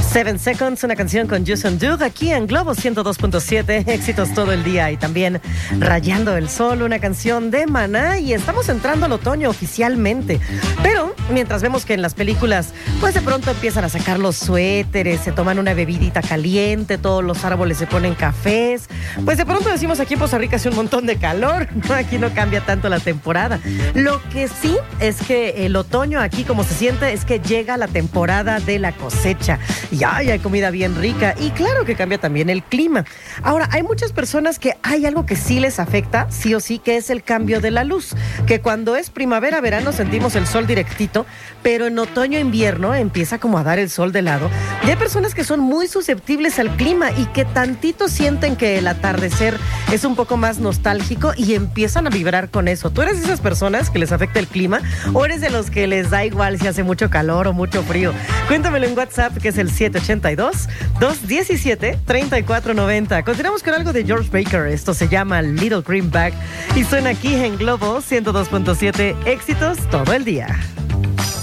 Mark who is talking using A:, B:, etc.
A: Seven Seconds, una canción con Jason Doug aquí en Globo 102.7, éxitos todo el día. Y también Rayando el Sol, una canción de Maná. Y estamos entrando al otoño oficialmente. Pero mientras vemos que en las películas, pues de pronto empiezan a sacar los suéteres, se toman una bebidita caliente, todos los árboles se ponen cafés. Pues de pronto decimos aquí en Poza Rica hace un montón de calor, ¿no? Aquí no cambia tanto la temporada. Lo que sí es que el otoño aquí, como se siente, es que llega la temporada de la cosecha. Y hay comida bien rica. Y claro que cambia también el clima. Ahora, hay muchas personas que hay algo que sí les afecta, sí o sí, que es el cambio de la luz. Que cuando es primavera, verano, sentimos el sol directito, pero en otoño, invierno, empieza como a dar el sol de lado. Y hay personas que son muy susceptibles al clima y que tantito sienten que el atardecer es un poco más nostálgico y empiezan a vibrar con eso. ¿Tú eres de esas personas que les afecta el clima o eres de los que les da igual si hace mucho calor o mucho frío? Cuéntamelo en WhatsApp, que es el 782-217-3490. Continuamos con algo de George Baker. Esto se llama Little Green Bag y suena aquí en Globo 102.7, éxitos todo el día.